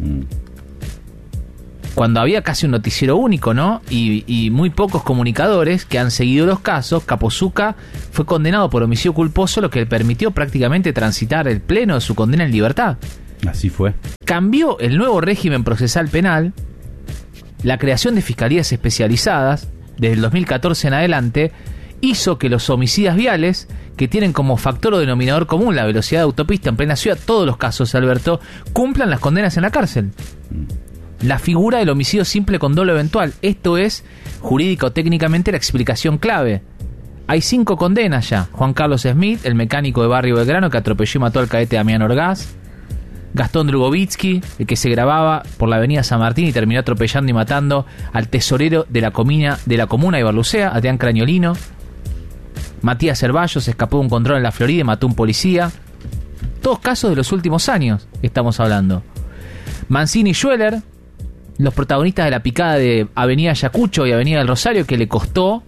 Cuando había casi un noticiero único, ¿no? Y muy pocos comunicadores que han seguido los casos. Capozuca fue condenado por homicidio culposo, lo que le permitió prácticamente transitar el pleno de su condena en libertad. Así fue. Cambió el nuevo régimen procesal penal, la creación de fiscalías especializadas, desde el 2014 en adelante, hizo que los homicidas viales, que tienen como factor o denominador común la velocidad de autopista en plena ciudad, todos los casos, Alberto, cumplan las condenas en la cárcel. La figura del homicidio simple con dolo eventual, esto es, jurídico técnicamente, la explicación clave. Hay 5 condenas ya. Juan Carlos Smith, el mecánico de Barrio Belgrano que atropelló y mató al cadete Damián Orgaz. Gastón Drugovitsky, el que se grababa por la avenida San Martín y terminó atropellando y matando al tesorero de la comuna de Barlucea, Adrián Crañolino. Matías Cervallos escapó de un control en la Florida y mató a un policía. Todos casos de los últimos años estamos hablando. Mancini y Schweller, los protagonistas de la picada de Avenida Ayacucho y Avenida del Rosario, que le costó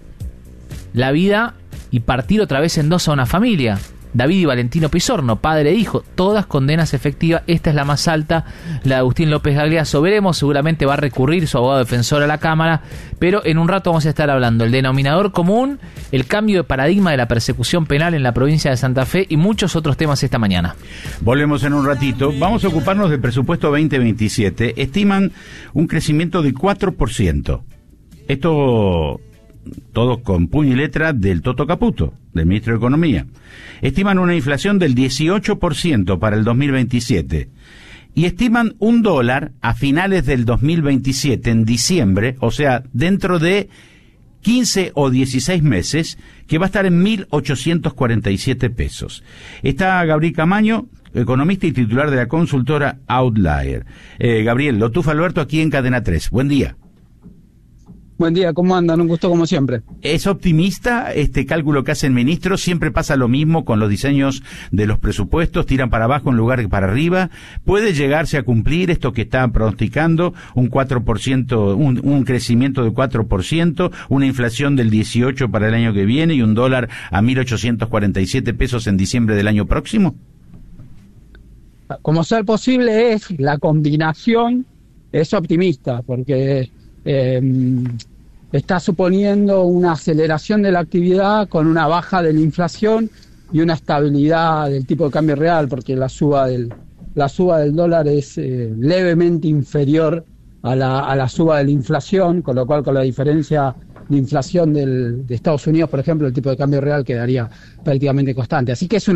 la vida y partir otra vez en dos a una familia. David y Valentino Pizorno, padre e hijo, todas condenas efectivas. Esta es la más alta, la de Agustín López Gagliasso. Veremos, seguramente va a recurrir su abogado defensor a la Cámara, pero en un rato vamos a estar hablando el denominador común, el cambio de paradigma de la persecución penal en la provincia de Santa Fe y muchos otros temas esta mañana. Volvemos en un ratito. Vamos a ocuparnos del presupuesto 2027. Estiman un crecimiento de 4%. Esto todo con puño y letra del Toto Caputo, del ministro de Economía. Estiman una inflación del 18% para el 2027 y estiman $1 a finales del 2027, en diciembre, o sea, dentro de 15 o 16 meses, que va a estar en 1.847 pesos. Está Gabriel Camaño, economista y titular de la consultora Outlier. Gabriel, lo tufa Alberto aquí en Cadena 3. Buen día. Buen día, ¿cómo andan? Un gusto como siempre. ¿Es optimista este cálculo que hace el ministro? ¿Siempre pasa lo mismo con los diseños de los presupuestos? ¿Tiran para abajo en lugar que para arriba? ¿Puede llegarse a cumplir esto que está pronosticando? Un 4%, un crecimiento de 4%, una inflación del 18% para el año que viene y $1 a 1.847 pesos en diciembre del año próximo? Como ser posible es, la combinación es optimista, porque está suponiendo una aceleración de la actividad con una baja de la inflación y una estabilidad del tipo de cambio real, porque la suba del dólar es levemente inferior a la suba de la inflación, con lo cual con la diferencia de inflación de Estados Unidos, por ejemplo, el tipo de cambio real quedaría prácticamente constante. Así que es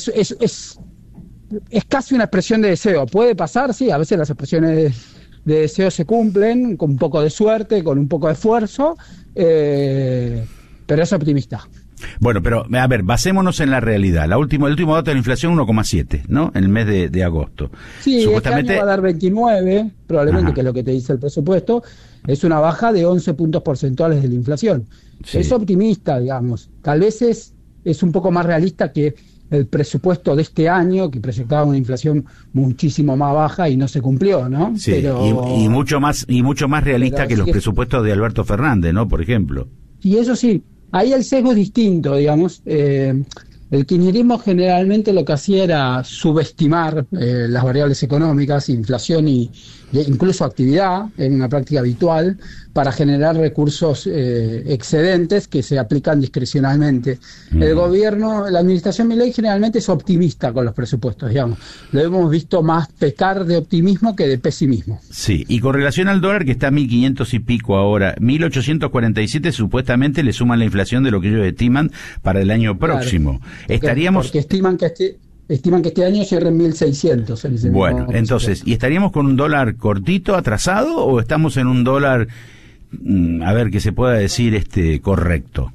casi una expresión de deseo. Puede pasar, sí, a veces las expresiones de deseo se cumplen, con un poco de suerte, con un poco de esfuerzo, pero es optimista. Bueno, pero a ver, basémonos en la realidad. El último dato de la inflación 1,7, ¿no? En el mes de agosto. Sí, supuestamente este año va a dar 29, probablemente. Ajá. Que es lo que te dice el presupuesto. Es una baja de 11 puntos porcentuales de la inflación. Sí. Es optimista, digamos. Tal vez es un poco más realista que el presupuesto de este año, que proyectaba una inflación muchísimo más baja y no se cumplió, ¿no? Sí, pero, y mucho más realista que los presupuestos de Alberto Fernández, ¿no? Por ejemplo. Y eso sí, ahí el sesgo es distinto, digamos. El kirchnerismo generalmente lo que hacía era subestimar las variables económicas, inflación y incluso actividad, en una práctica habitual, para generar recursos excedentes que se aplican discrecionalmente. El gobierno, la administración Milei generalmente es optimista con los presupuestos, digamos. Lo hemos visto más pecar de optimismo que de pesimismo. Sí, y con relación al dólar, que está a 1.500 y pico ahora, 1.847 supuestamente le suman la inflación de lo que ellos estiman para el año próximo. Claro, estaríamos... Porque estiman que este año cierren 1.600. Bueno, entonces, ¿y estaríamos con un dólar cortito, atrasado, o estamos en un dólar, a ver, que se pueda decir correcto?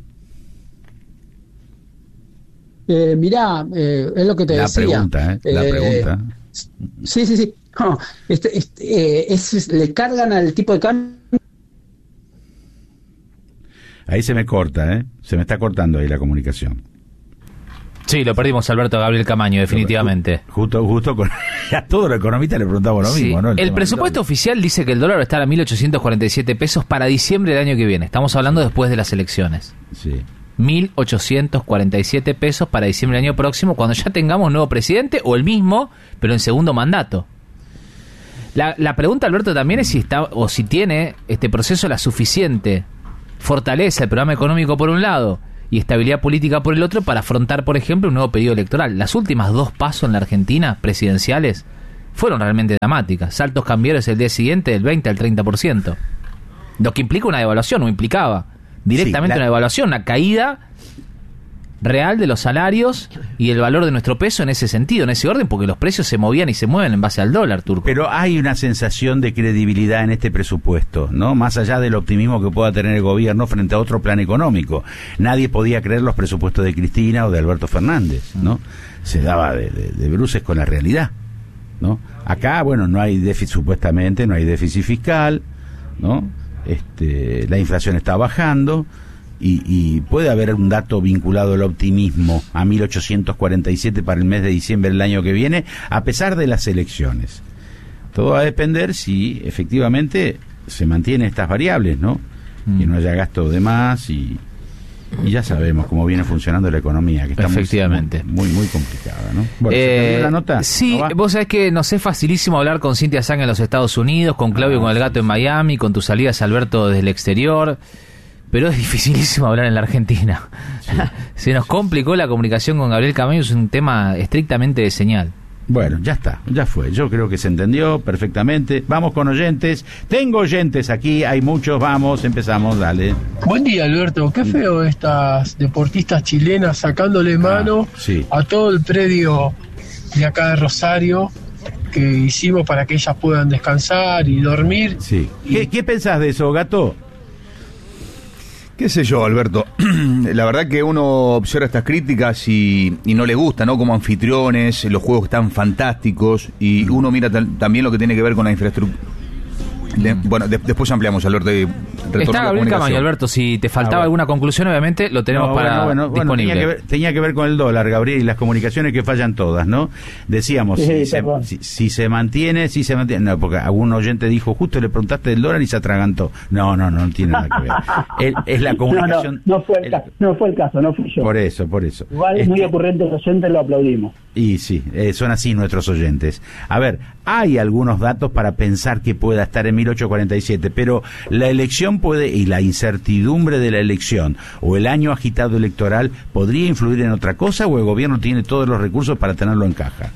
Mirá, es lo que te decía. La pregunta. Sí. No, le cargan al tipo de cambio. Ahí se me corta, se me está cortando ahí la comunicación. Sí, lo perdimos, Alberto Gabriel Camaño, definitivamente. Justo con a todos los economistas le preguntamos lo mismo, ¿no? El presupuesto oficial dice que el dólar va a estar a 1.847 pesos para diciembre del año que viene. Estamos hablando después de las elecciones. Sí. 1.847 pesos para diciembre del año próximo, cuando ya tengamos nuevo presidente o el mismo, pero en segundo mandato. La pregunta, Alberto, también es si está o si tiene este proceso la suficiente fortaleza del programa económico por un lado y estabilidad política por el otro para afrontar, por ejemplo, un nuevo periodo electoral. Las últimas 2 pasos en la Argentina, presidenciales, fueron realmente dramáticas. Saltos cambiarios el día siguiente del 20 al 30%. Lo que implica una devaluación, o implicaba directamente una devaluación, una caída real de los salarios y el valor de nuestro peso en ese sentido, en ese orden, porque los precios se movían y se mueven en base al dólar, Turco. Pero hay una sensación de credibilidad en este presupuesto, ¿no? Más allá del optimismo que pueda tener el gobierno frente a otro plan económico. Nadie podía creer los presupuestos de Cristina o de Alberto Fernández, ¿no? Se daba de bruces con la realidad, ¿no? Acá, bueno, no hay déficit, supuestamente, no hay déficit fiscal, ¿no? La inflación está bajando. Y puede haber un dato vinculado al optimismo a 1.847 para el mes de diciembre del año que viene, a pesar de las elecciones. Todo va a depender si efectivamente se mantienen estas variables, ¿no? Que no haya gasto de más y ya sabemos cómo viene funcionando la economía, que está efectivamente muy complicada, ¿no? Bueno, ¿se terminó la nota? Sí, ¿no? Vos sabés que nos es facilísimo hablar con Cintia Zang en los Estados Unidos, con Claudio con el gato en Miami, con tus salidas, Alberto, desde el exterior. Pero es dificilísimo hablar en la Argentina. Sí. Se nos complicó la comunicación con Gabriel Cameño, es un tema estrictamente de señal. Bueno, ya está, ya fue. Yo creo que se entendió perfectamente. Vamos con oyentes. Tengo oyentes aquí, hay muchos. Vamos, empezamos, dale. Buen día, Alberto. Qué feo estas deportistas chilenas sacándole mano a todo el predio de acá de Rosario que hicimos para que ellas puedan descansar y dormir. Sí. ¿Qué pensás de eso, Gato? ¿Qué sé yo, Alberto? La verdad que uno observa estas críticas y no le gusta, ¿no? Como anfitriones, los juegos están fantásticos y uno mira también lo que tiene que ver con la infraestructura. Bueno, después ampliamos, Alberto. Está Gabriel Cameño, Alberto. Si te faltaba alguna conclusión, obviamente lo tenemos disponible. Bueno, tenía que ver con el dólar, Gabriel, y las comunicaciones que fallan todas, ¿no? Decíamos, si se mantiene. No, porque algún oyente dijo, justo le preguntaste del dólar y se atragantó. No tiene nada que ver. Es la comunicación. No fue el caso, no fui yo. Por eso. Igual es muy ocurrente los oyentes, lo aplaudimos. Y sí, son así nuestros oyentes. A ver, hay algunos datos para pensar que pueda estar en 1847, pero la elección y la incertidumbre de la elección o el año agitado electoral podría influir en otra cosa, o el gobierno tiene todos los recursos para tenerlo en caja.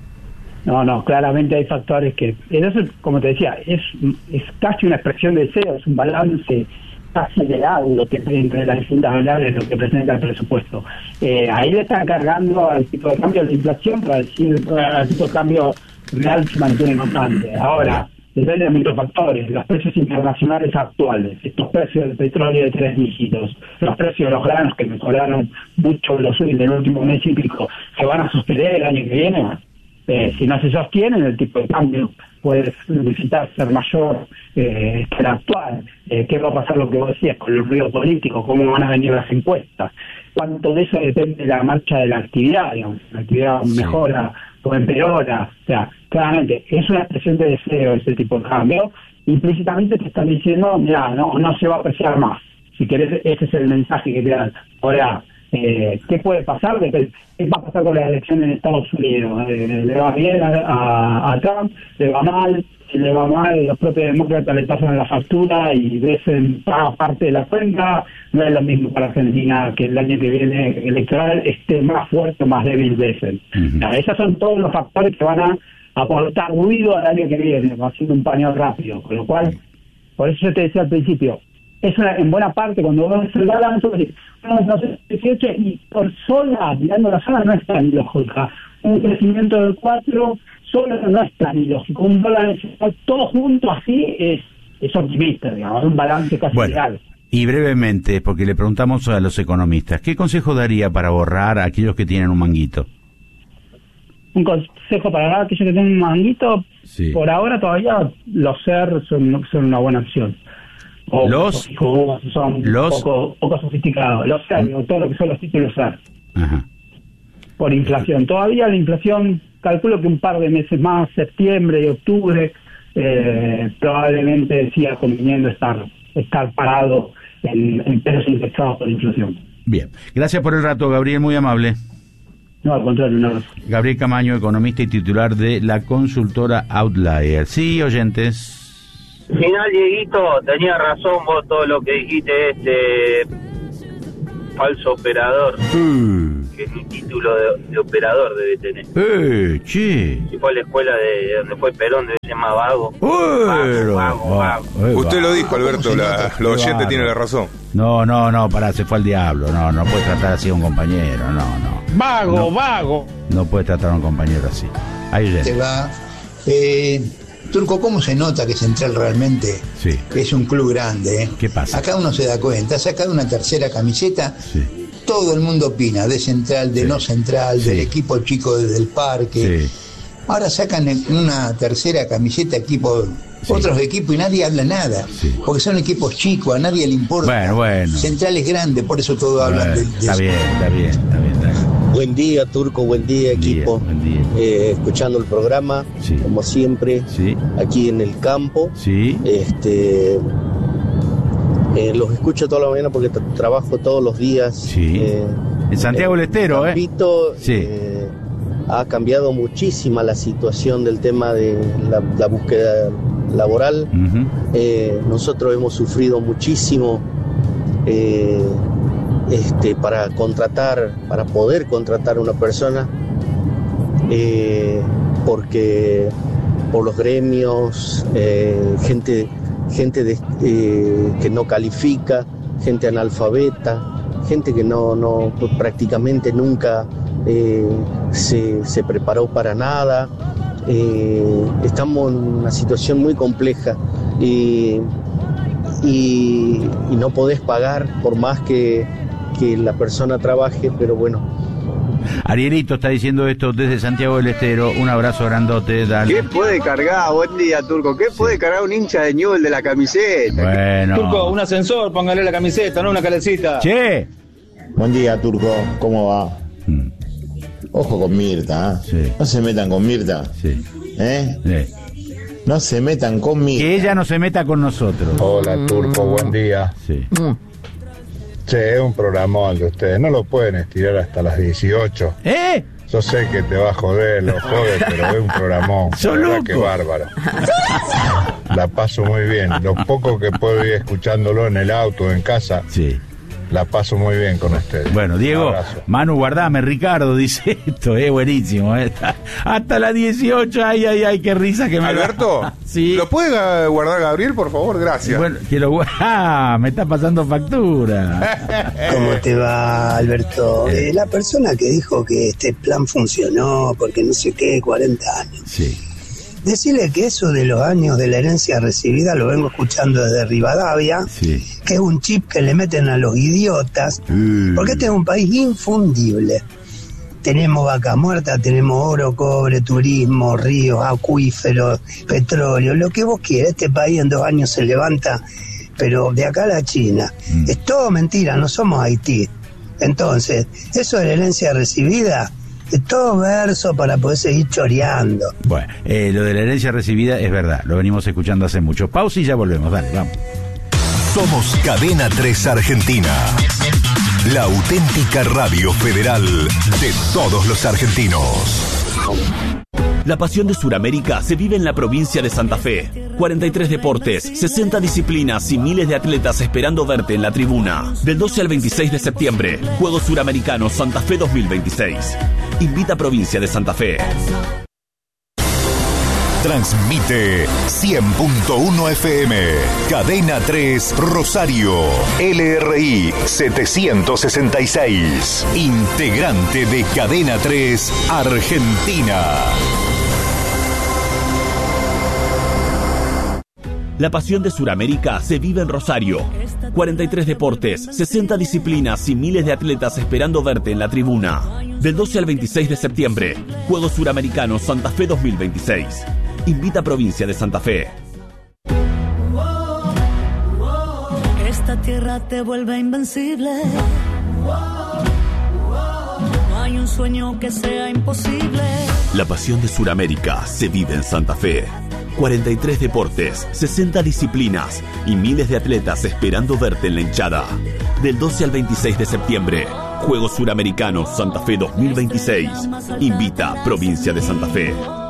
No, claramente hay factores que, eso, como te decía, es casi una expresión de deseo, es un balance casi legal lo que entre las distintas variables, lo que presenta el presupuesto. Ahí le están cargando al tipo de cambio de la inflación para decir al tipo de cambio real se mantiene constante. Ahora, depende de muchos factores, los precios internacionales actuales, estos precios del petróleo de 3 dígitos, los precios de los granos que mejoraron mucho en el último mes y pico, se van a sostener el año que viene. Si no se sostienen, el tipo de cambio puede necesitar ser mayor que el actual. ¿Qué va a pasar, lo que vos decías, con el ruido político? ¿Cómo van a venir las encuestas? ¿Cuánto de eso depende de la marcha de la actividad? Digamos, la actividad mejora o empeora. O sea, claramente es una expresión de deseo ese tipo de cambio. Implícitamente te están diciendo, mira, no se va a apreciar más. Si querés, ese es el mensaje que te dan. Ahora, ¿qué puede pasar? ¿Qué va a pasar con la elección en Estados Unidos? ¿Le va bien a Trump? ¿Le va mal? Si le va mal, los propios demócratas le pasan la factura y paga parte de la cuenta. No es lo mismo para Argentina, que el año que viene electoral esté más fuerte o más débil Bessel. Esos son todos los factores que van a aportar ruido al año que viene, haciendo un paño rápido. Con lo cual, por eso yo te decía al principio, es en buena parte, cuando vos ves el balance, no sé, 18 y por sola, mirando la sola, no es tan ilógica. Un crecimiento del 4 solo no es tan ilógico. Un dólar todo junto así es optimista, digamos, un balance casi real. Y brevemente, porque le preguntamos a los economistas, ¿qué consejo daría para ahorrar a aquellos que tienen un manguito? Un consejo para ahorrar a aquellos que tienen un manguito, por ahora todavía los SER son una buena opción. Los son poco sofisticados. Los SER, todo lo que son los títulos SER. Por inflación. Todavía la inflación, calculo que un par de meses más, septiembre y octubre, probablemente siga conviniendo estar parado en pesos indexados por inflación. Bien, gracias por el rato, Gabriel, muy amable. No, al contrario, nada. Gabriel Camaño, economista y titular de la consultora Outlier. Sí, oyentes. Final, Dieguito, tenía razón vos todo lo que dijiste, falso operador. Que es un título de operador debe tener. Che. Si fue a la escuela de donde fue Perón, debe ser más vago. Vago. Usted lo dijo, Alberto, los oyentes tienen la razón. No, pará, se fue al diablo. No puede tratar así a un compañero, no. Vago. No puede tratar a un compañero así. Ahí te va. Turco, ¿cómo se nota que Central realmente es un club grande? ¿Qué pasa? Acá uno se da cuenta, ha sacado una tercera camiseta, todo el mundo opina, de Central, de no Central, del equipo chico del parque. Ahora sacan una tercera camiseta otros equipos y nadie habla nada, porque son equipos chicos, a nadie le importa. Bueno. Central es grande, por eso todos hablan de Está bien. Buen día, Turco, buen día, equipo. Buen día. Escuchando el programa, como siempre, aquí en el campo. Los escucho toda la mañana porque trabajo todos los días. En Santiago del Estero, ha cambiado muchísima la situación del tema de la búsqueda laboral. Nosotros hemos sufrido muchísimo para poder contratar a una persona, porque por los gremios, gente que no califica, gente analfabeta, gente que no prácticamente nunca se preparó para nada. Estamos en una situación muy compleja y no podés pagar por más que la persona trabaje, pero bueno. Arielito está diciendo esto desde Santiago del Estero. Un abrazo grandote, dale. ¿Qué puede cargar? Buen día, Turco. ¿Qué puede cargar un hincha de Newell's de la camiseta? Bueno. Turco, un ascensor, póngale la camiseta, no una calecita. Che. Buen día, Turco. ¿Cómo va? Ojo con Mirta, No se metan con Mirta. No se metan con Mirta. Que ella no se meta con nosotros. Hola, Turco, buen día. Che, es un programón de ustedes, no lo pueden estirar hasta las 18. Yo sé que te va a joder, lo jodes, pero es un programón. La verdad que bárbaro. La paso muy bien. Lo poco que puedo ir escuchándolo en el auto, en casa, la paso muy bien con ustedes. Bueno, Diego, Manu, guardame, Ricardo dice esto, buenísimo. Hasta las 18, ay, qué risa que me... Alberto, ¿lo puede guardar Gabriel, por favor? Gracias. Bueno, me está pasando factura. ¿Cómo te va, Alberto? La persona que dijo que este plan funcionó porque no sé qué, 40 años. Decirle que eso de los años de la herencia recibida lo vengo escuchando desde Rivadavia, que es un chip que le meten a los idiotas, porque este es un país infundible. Tenemos vaca muerta, tenemos oro, cobre, turismo, ríos, acuíferos, petróleo, lo que vos quieras. Este país en 2 años se levanta, pero de acá a la China. Es todo mentira, no somos Haití. Entonces, eso de la herencia recibida... es todo verso para poder seguir choreando. Bueno, lo de la herencia recibida es verdad, lo venimos escuchando hace mucho. Pausa y ya volvemos, dale, vamos. Somos Cadena 3 Argentina, la auténtica radio federal de todos los argentinos. La pasión de Sudamérica se vive en la provincia de Santa Fe. 43 deportes, 60 disciplinas y miles de atletas esperando verte en la tribuna. Del 12 al 26 de septiembre, Juegos Suramericanos Santa Fe 2026. Invita Provincia de Santa Fe. Transmite 100.1 FM, Cadena 3 Rosario, LRI 766, integrante de Cadena 3 Argentina. La pasión de Sudamérica se vive en Rosario. 43 deportes, 60 disciplinas y miles de atletas esperando verte en la tribuna. Del 12 al 26 de septiembre, Juegos Suramericanos Santa Fe 2026. Invita Provincia de Santa Fe. Esta tierra te vuelve invencible. No hay un sueño que sea imposible. La pasión de Sudamérica se vive en Santa Fe. 43 deportes, 60 disciplinas y miles de atletas esperando verte en la hinchada. Del 12 al 26 de septiembre, Juegos Suramericanos Santa Fe 2026. Invita Provincia de Santa Fe.